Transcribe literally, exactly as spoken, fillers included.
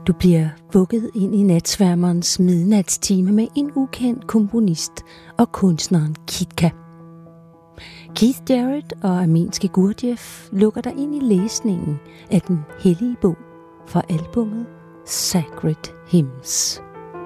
Du bliver vugget ind i natsværmerens midnatstime med en ukendt komponist og kunstneren Kitka. Keith Jarrett og Armenske Gurdjieff lukker dig ind i læsningen af den hellige bog fra albummet Sacred Hymns.